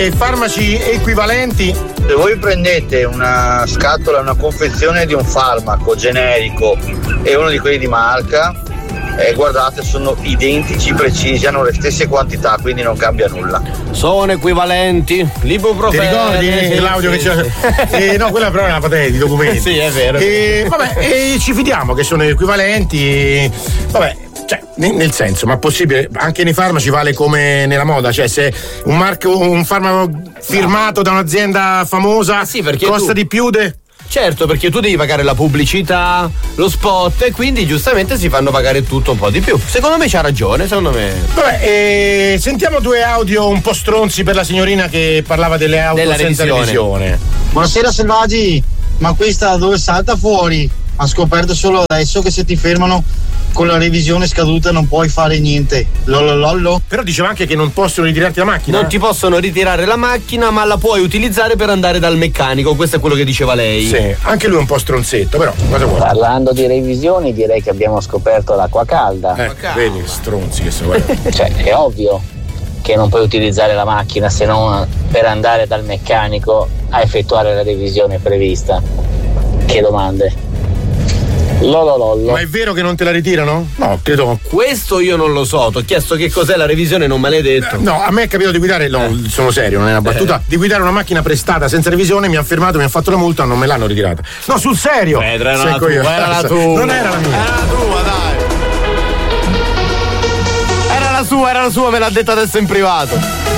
e farmaci equivalenti. Se voi prendete una scatola, una confezione di un farmaco generico e uno di quelli di marca, guardate, sono identici, precisi, hanno le stesse quantità, quindi non cambia nulla. Sono equivalenti. L'ibuprofene. Ti ricordi l'audio che c'è? No, quella però è una patente di documenti. Sì, è vero. Vabbè, ci fidiamo che sono equivalenti. Vabbè. Cioè, nel senso, ma possibile, anche nei farmaci vale come nella moda, cioè se un farmaco firmato da un'azienda famosa costa di più Certo, perché tu devi pagare la pubblicità, lo spot, e quindi giustamente si fanno pagare tutto un po' di più. Secondo me c'ha ragione, secondo me. Vabbè, sentiamo due audio un po' stronzi per la signorina che parlava delle auto senza revisione. Buonasera Selvaggi, ma questa dove salta fuori? Ha scoperto solo adesso che se ti fermano con la revisione scaduta non puoi fare niente. Lollo. Però diceva anche che non possono ritirarti la macchina. Non ti possono ritirare la macchina, ma la puoi utilizzare per andare dal meccanico. Questo è quello che diceva lei. Sì, anche lui è un po' stronzetto, però cosa vuoi? Parlando di revisioni, direi che abbiamo scoperto l'acqua calda. Vedi, stronzi che sono. Cioè, è ovvio che non puoi utilizzare la macchina se non per andare dal meccanico a effettuare la revisione prevista. Che domande? Lollo. Ma è vero che non te la ritirano? No, credo. Questo io non lo so. Ti ho chiesto che cos'è la revisione, non me l'hai detto. No, a me è capitato di guidare, sono serio, non è una battuta, di guidare una macchina prestata senza revisione, mi hanno fermato, mi hanno fatto la multa, non me l'hanno ritirata. No, sul serio! Era la tua. Non era la mia. Era la tua, dai. Era la sua, me l'ha detto adesso in privato.